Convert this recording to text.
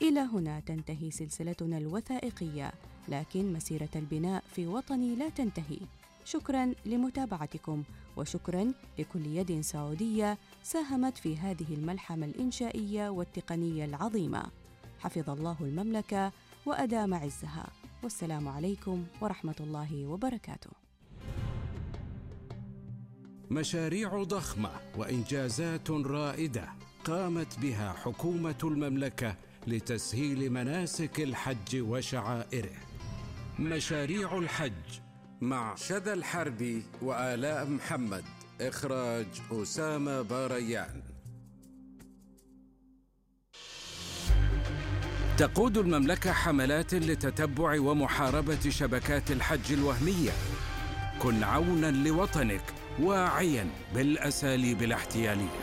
إلى هنا تنتهي سلسلتنا الوثائقية، لكن مسيرة البناء في وطني لا تنتهي. شكراً لمتابعتكم، وشكراً لكل يد سعودية ساهمت في هذه الملحمة الإنشائية والتقنية العظيمة. حفظ الله المملكة وأدام عزها، والسلام عليكم ورحمة الله وبركاته. مشاريع ضخمة وإنجازات رائدة قامت بها حكومة المملكة لتسهيل مناسك الحج وشعائره. مشاريع الحج مع شذى الحربي وآلاء محمد. إخراج أسامة باريان. تقود المملكة حملات لتتبع ومحاربة شبكات الحج الوهمية. كن عوناً لوطنك واعياً بالأساليب الاحتيالية.